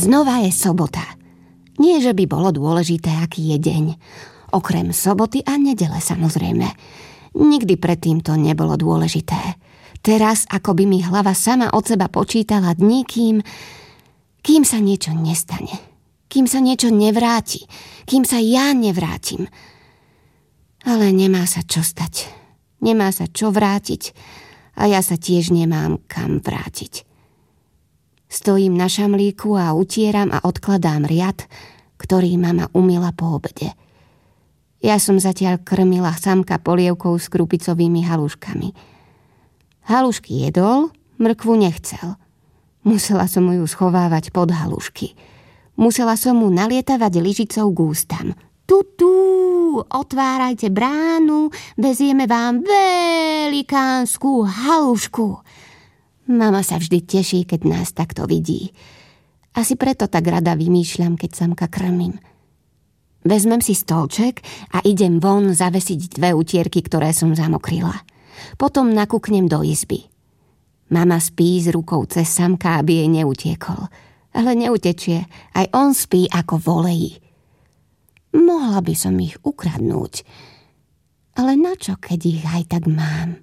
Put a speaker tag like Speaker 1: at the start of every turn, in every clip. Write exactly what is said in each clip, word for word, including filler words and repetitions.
Speaker 1: Znova je sobota. Nie, že by bolo dôležité, aký je deň. Okrem soboty a nedele, samozrejme. Nikdy predtým to nebolo dôležité. Teraz, ako by mi hlava sama od seba počítala dní, kým, kým sa niečo nestane. Kým sa niečo nevráti. Kým sa ja nevrátim. Ale nemá sa čo stať. Nemá sa čo vrátiť. A ja sa tiež nemám kam vrátiť. Stojím na šamlíku a utieram a odkladám riad, ktorý mama umyla po obede. Ja som zatiaľ krmila samka polievkou s krupicovými haluškami. Halušky jedol, mrkvu nechcel. Musela som mu ju schovávať pod halušky. Musela som mu nalietavať lyžicou k ústam. Tutú, otvárajte bránu, vezieme vám velikánsku halušku. Mama sa vždy teší, keď nás takto vidí. Asi preto tak rada vymýšľam, keď samka krmím. Vezmem si stolček a idem von zavesiť dve utierky, ktoré som zamokrila. Potom nakúknem do izby. Mama spí s rukou cez samka, aby jej neutiekol. Ale neutečie, aj on spí ako volejí. Mohla by som ich ukradnúť. Ale načo, keď ich aj tak mám?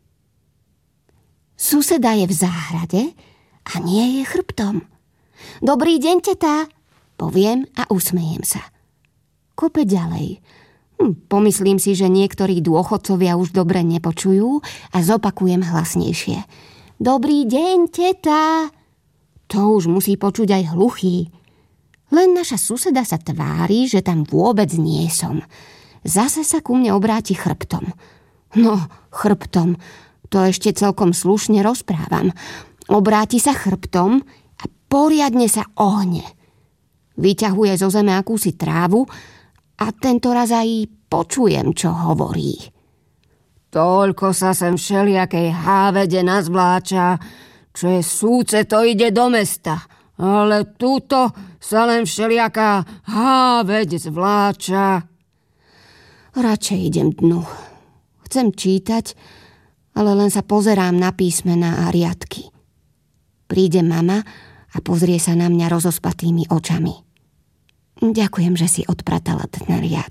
Speaker 1: Suseda je v záhrade a nie je chrbtom. Dobrý deň, tetá, poviem a usmejem sa. Kope ďalej. Hm, pomyslím si, že niektorí dôchodcovia už dobre nepočujú a zopakujem hlasnejšie. Dobrý deň, tetá. To už musí počuť aj hluchý. Len naša suseda sa tvári, že tam vôbec nie som. Zase sa ku mne obráti chrbtom. No, chrbtom, to ešte celkom slušne rozprávam. Obráti sa chrbtom a poriadne sa ohne. Vyťahuje zo zeme akúsi trávu a tento raz aj počujem, čo hovorí. Toľko sa sem všelijakej hávede nazvláča, čo je súce, to ide do mesta. Ale túto sa len všelijaká háveď zvláča. Radšej idem dnu. Chcem čítať, ale len sa pozerám na písmená a riadky. Príde mama a pozrie sa na mňa rozospatými očami. Ďakujem, že si odpratala ten riad.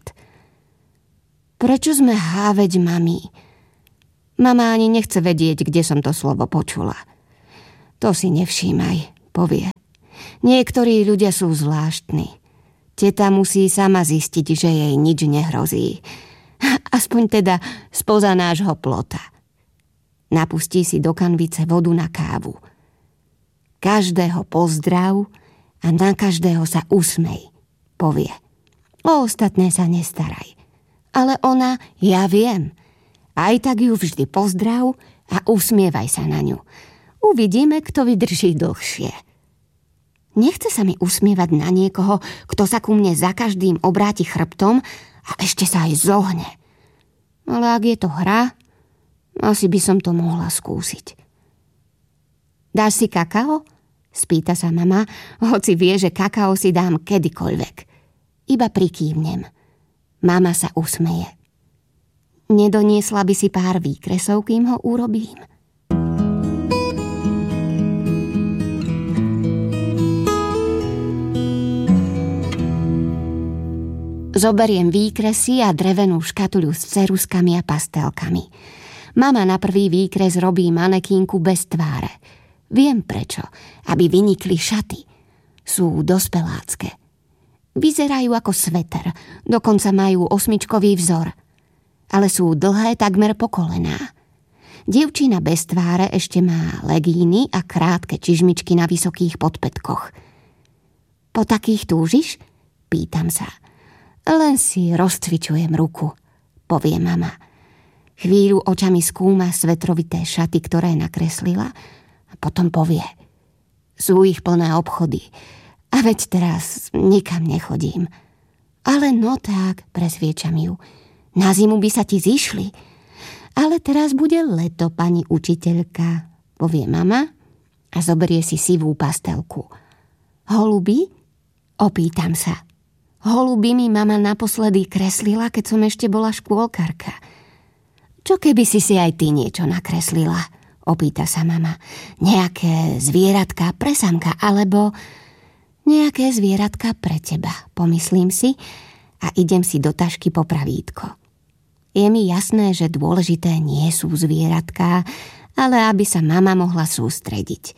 Speaker 1: Prečo sme háveď mami? Mama ani nechce vedieť, kde som to slovo počula. To si nevšímaj, povie. Niektorí ľudia sú zvláštni. Teta musí sama zistiť, že jej nič nehrozí. Aspoň teda spoza nášho plota. Napustí si do kanvice vodu na kávu. Každého pozdrav a na každého sa usmej, povie. O ostatné sa nestaraj. Ale ona, ja viem. Aj tak ju vždy pozdrav a usmievaj sa na ňu. Uvidíme, kto vydrží dlhšie. Nechce sa mi usmievať na niekoho, kto sa ku mne za každým obráti chrbtom a ešte sa aj zohne. Ale ak je to hra, asi by som to mohla skúsiť. Dáš si kakao? Spýta sa mama, hoci vie, že kakao si dám kedykoľvek. Iba prikývnem. Mama sa usmeje. Nedoniesla by si pár výkresov, kým ho urobím? Zoberiem výkresy a drevenú škatuľu s ceruskami a pastelkami. Mama na prvý výkres robí manekínku bez tváre. Viem prečo, aby vynikli šaty. Sú dospelácké. Vyzerajú ako sveter, dokonca majú osmičkový vzor. Ale sú dlhé takmer po kolená. Dievčina bez tváre ešte má legíny a krátke čižmičky na vysokých podpätkoch. Po takých túžiš? Pýtam sa. Len si rozcvičujem ruku, povie mama. Chvíľu očami skúma svetrovité šaty, ktoré nakreslila a potom povie. Sú ich plné obchody a veď teraz nikam nechodím. Ale no tak, presviečam ju. Na zimu by sa ti zišli. Ale teraz bude leto, pani učiteľka, povie mama a zoberie si sivú pastelku. Holuby? Opýtam sa. Holuby mi mama naposledy kreslila, keď som ešte bola škôlkarka. Čo keby si si aj ty niečo nakreslila? Opýta sa mama. Nejaké zvieratka, presamka, alebo... Nejaké zvieratka pre teba, pomyslím si a idem si do tašky po pravítko. Je mi jasné, že dôležité nie sú zvieratká, ale aby sa mama mohla sústrediť.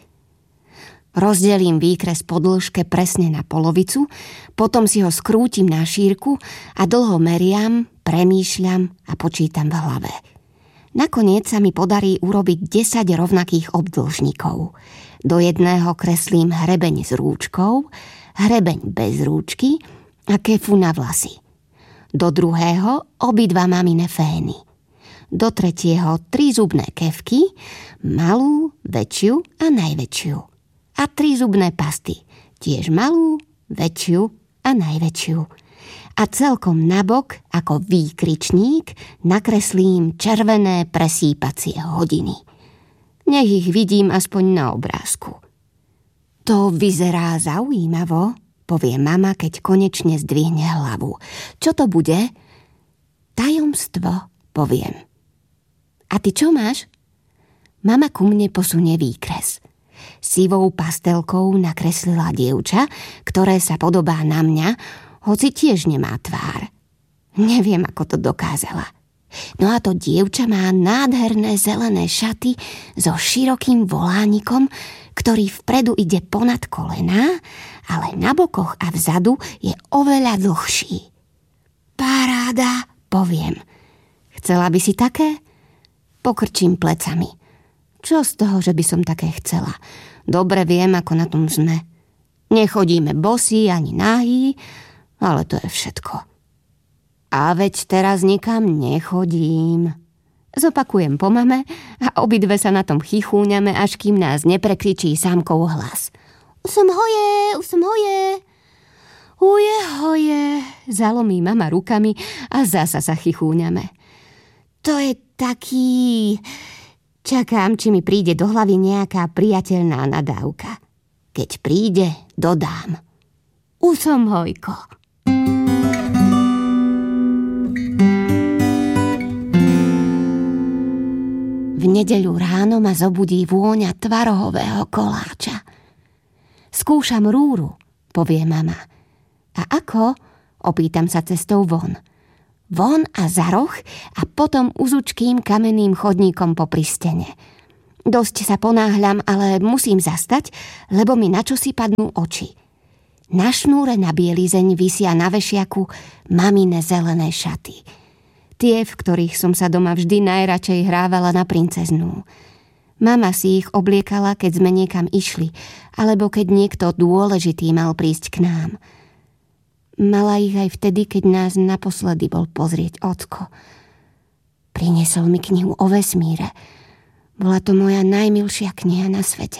Speaker 1: Rozdelím výkres po dĺžke presne na polovicu, potom si ho skrútim na šírku a dlho meriam, premýšľam a počítam v hlave. Nakoniec sa mi podarí urobiť desať rovnakých obdĺžnikov. Do jedného kreslím hrebeň s rúčkou, hrebeň bez rúčky a kefu na vlasy. Do druhého obidva mamine fény. Do tretieho tri zubné kefky, malú, väčšiu a najväčšiu. A tri zubné pasty, tiež malú, väčšiu a najväčšiu. A celkom nabok, ako výkričník, nakreslím červené presýpacie hodiny. Nech ich vidím aspoň na obrázku. To vyzerá zaujímavo, povie mama, keď konečne zdvihne hlavu. Čo to bude? Tajomstvo, poviem. A ty čo máš? Mama ku mne posunie výkres. Sivou pastelkou nakreslila dievča, ktoré sa podobá na mňa, hoci tiež nemá tvár. Neviem, ako to dokázala. No a to dievča má nádherné zelené šaty so širokým volánikom, ktorý vpredu ide ponad kolená, ale na bokoch a vzadu je oveľa dlhší. Paráda, poviem. Chcela by si také? Pokrčím plecami. Čo z toho, že by som také chcela? Dobre viem, ako na tom sme. Nechodíme bosí ani nahý, ale to je všetko. A veď teraz nikam nechodím. Zopakujem po mame a obidve sa na tom chichúňame, až kým nás neprekričí Sámkov hlas. Už som hoje, už som hoje. Uje, hoje, zalomí mama rukami a zasa sa chichúňame. To je taký... Čakám, či mi príde do hlavy nejaká priateľná nadávka. Keď príde, dodám. Už som hojko. V nedeľu ráno ma zobudí vôňa tvarohového koláča. Skúšam rúru, povie mama. A ako? Opýtam sa cestou von. Von a za roh a potom uzučkým kamenným chodníkom popri stene. Dosť sa ponáhľam, ale musím zastať, lebo mi načosi padnú oči. Na šnúre na bielizeň visia na vešiaku mamine zelené šaty. Tie, v ktorých som sa doma vždy najradšej hrávala na princeznú. Mama si ich obliekala, keď sme niekam išli, alebo keď niekto dôležitý mal prísť k nám. Mala ich aj vtedy, keď nás naposledy bol pozrieť ocko. Priniesol mi knihu o vesmíre. Bola to moja najmilšia kniha na svete.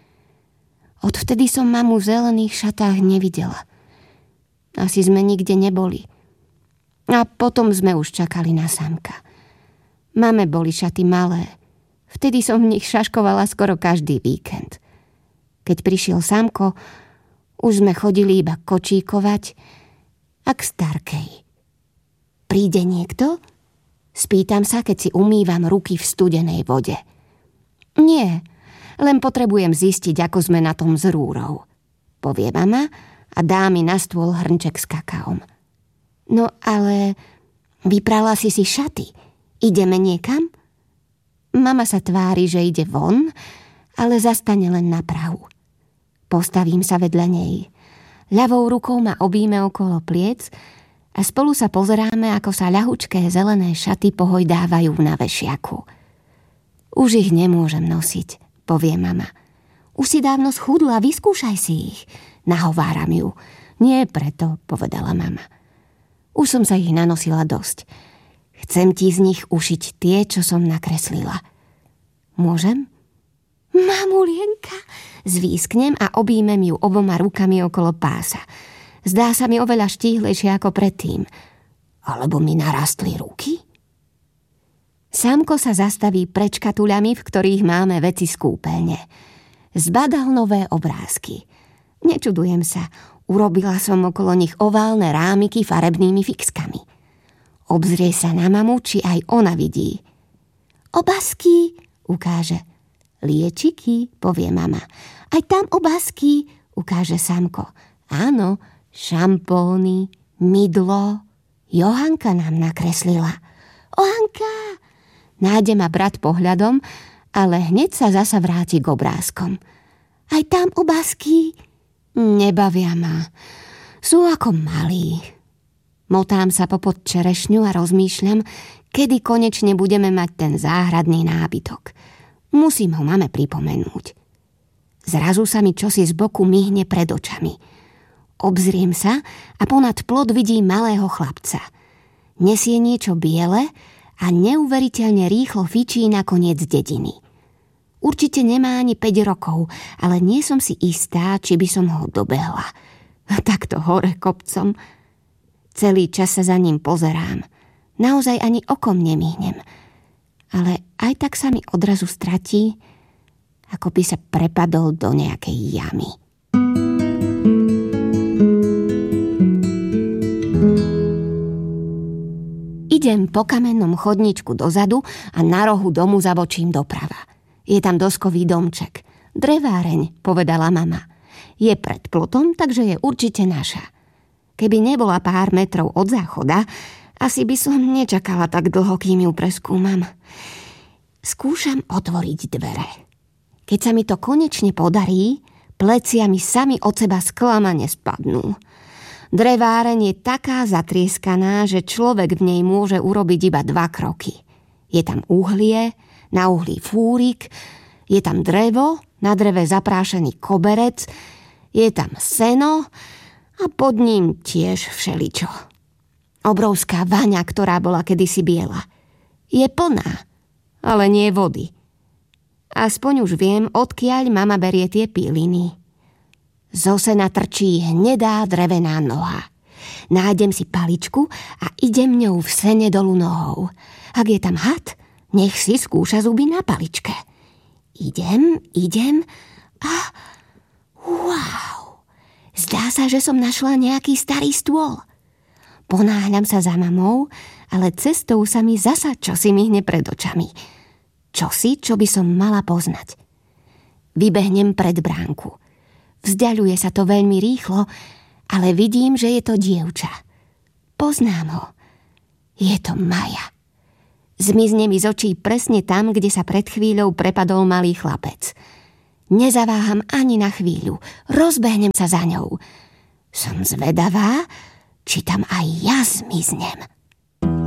Speaker 1: Odvtedy som mamu v zelených šatách nevidela. Asi sme nikde neboli. A potom sme už čakali na Sámka. Mame boli šaty malé. Vtedy som v nich šaškovala skoro každý víkend. Keď prišiel Sámko, už sme chodili iba kočíkovať a k starkej. Príde niekto? Spýtam sa, keď si umývam ruky v studenej vode. Nie, len potrebujem zistiť, ako sme na tom s rúrou, povie mama a dá mi na stôl hrnček s kakaom. No ale vyprala si si šaty. Ideme niekam? Mama sa tvári, že ide von, ale zastane len na prahu. Postavím sa vedľa nej. Ľavou rukou ma objíme okolo pliec a spolu sa pozeráme, ako sa ľahučké zelené šaty pohojdávajú na vešiaku. Už ich nemôžem nosiť, povie mama. Už si dávno schudla, vyskúšaj si ich. Nahováram ju. Nie preto, povedala mama. Už som sa ich nanosila dosť. Chcem ti z nich ušiť tie, čo som nakreslila. Môžem? Mamulienka, zvísknem a objímem ju oboma rukami okolo pása. Zdá sa mi oveľa štíhlejšie ako predtým. Alebo mi narastli ruky? Sámko sa zastaví pred škatuľami, v ktorých máme veci z kúpeľne. Zbadal nové obrázky. Nečudujem sa, urobila som okolo nich oválne rámiky farebnými fixkami. Obzrie sa na mamu, či aj ona vidí. Obázky, ukáže. Liečiky, povie mama. Aj tam obázky, ukáže Sámko. Áno, šampóny, mydlo. Johanka nám nakreslila. Ohanka! Nájde ma brat pohľadom, ale hneď sa zasa vráti k obrázkom. Aj tam obrázky? Nebavia ma. Sú ako malí. Motám sa popod čerešňu a rozmýšľam, kedy konečne budeme mať ten záhradný nábytok. Musím ho mame pripomenúť. Zrazu sa mi čosi z boku myhne pred očami. Obzriem sa a ponad plot vidím malého chlapca. Nesie niečo biele a neuveriteľne rýchlo fičí na koniec dediny. Určite nemá ani päť rokov, ale nie som si istá, či by som ho dobehla. Takto hore kopcom. Celý čas sa za ním pozerám. Naozaj ani okom nemihnem. Ale aj tak sa mi odrazu stratí, ako by sa prepadol do nejakej jamy. Idem po kamennom chodníčku dozadu a na rohu domu zabočím doprava. Je tam doskový domček. Dreváreň, povedala mama. Je pred plotom, takže je určite naša. Keby nebola pár metrov od záchoda, asi by som nečakala tak dlho, kým ju preskúmam. Skúšam otvoriť dvere. Keď sa mi to konečne podarí, plecia mi sami od seba sklamane spadnú. Dreváreň je taká zatrieskaná, že človek v nej môže urobiť iba dva kroky. Je tam uhlie, na uhlí fúrik, je tam drevo, na dreve zaprášený koberec, je tam seno a pod ním tiež všeličo. Obrovská vaňa, ktorá bola kedysi biela. Je plná, ale nie vody. Aspoň už viem, odkiaľ mama berie tie píliny. Zo sena trčí hnedá drevená noha. Nájdem si paličku a idem ňou v sene dolu nohou. Ak je tam had, nech si skúša zuby na paličke. Idem, idem a wow! Zdá sa, že som našla nejaký starý stôl. Ponáhľam sa za mamou, ale cestou sa mi zasa čosi myhne pred očami. Čosi, čo by som mala poznať. Vybehnem pred bránku. Vzdialuje sa to veľmi rýchlo, ale vidím, že je to dievča. Poznám ho. Je to Maja. Zmizne mi z očí presne tam, kde sa pred chvíľou prepadol malý chlapec. Nezaváham ani na chvíľu. Rozbehnem sa za ňou. Som zvedavá, či tam aj ja zmiznem.